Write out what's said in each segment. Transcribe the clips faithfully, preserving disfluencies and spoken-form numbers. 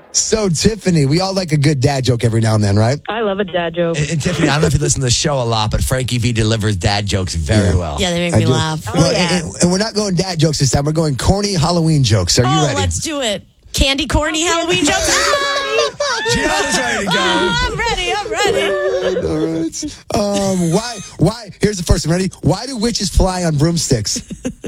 So, Tiffany, we all like a good dad joke every now and then, right? I love a dad joke. And, and Tiffany, I don't know if you listen to the show a lot, but Frankie V delivers dad jokes very well. Yeah, they make I me do. laugh. Oh, Well, yeah. and, and we're not going dad jokes this time. We're going corny Halloween jokes. Are you Oh, ready? let's do it. Candy corny Halloween jokes. Gianna's ready to go. I'm ready. I'm ready. All right. Um, why? Why? Here's the first one. Ready? Why do witches fly on broomsticks?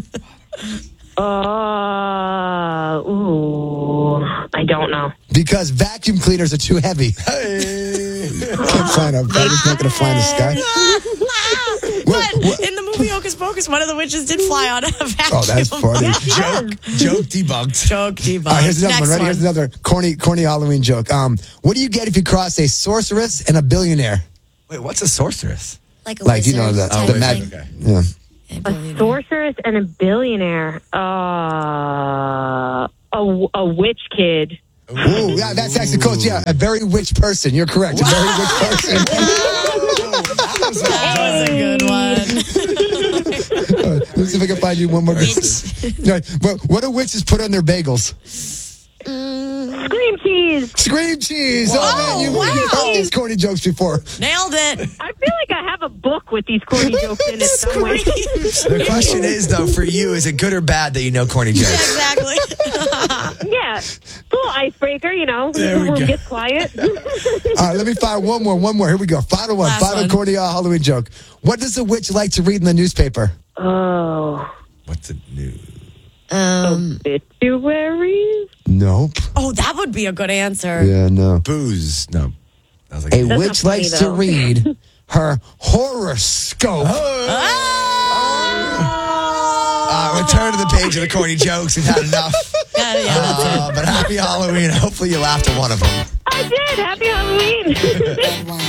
Uh, ooh, I don't know. Because vacuum cleaners are too heavy. Hey. Can't fly on a It's not going to fly in the sky. But What- what- in the movie Hocus Pocus, one of the witches did fly on a vacuum. Oh, that's funny. Joke, joke debunked. Joke debunked. All right, here's another Next one. Ready? Here's another corny, corny Halloween joke. Um, what do you get if you cross a sorceress and a billionaire? Wait, what's a sorceress? Like a Like, you know, wizard the, type the thing. mag- okay. Yeah. A sorceress and a billionaire. Uh, a, a witch kid. Ooh, yeah, that's actually close. Yeah, a very rich person. You're correct. A very rich person. That was a good one. Uh, Let me see if I can find you one more. Good. All right, but what do witches put on their bagels? Cream cheese. Scream cheese. Oh, man, you, wow. you've heard these corny jokes before. Nailed it. I feel like I have a book with these corny jokes in it somewhere. The question is, though, for you, is it good or bad that you know corny jokes? Exactly. Yeah. Little icebreaker, you know. The we room go. gets quiet. All right, let me find one more. One more. Here we go. Final one. Last Final one. corny uh, Halloween joke. What does a witch like to read in the newspaper? Oh. What's the news? Um, Obituaries? Nope. oh, that would be a good answer. Yeah, no. Booze. No. I was like, A That's witch not funny, likes though. to read her horoscope. uh, return to the page of the corny jokes. We've had enough. Yeah, yeah, that's it. Uh, but happy Halloween. Hopefully you laughed at one of them. I did. Happy Halloween.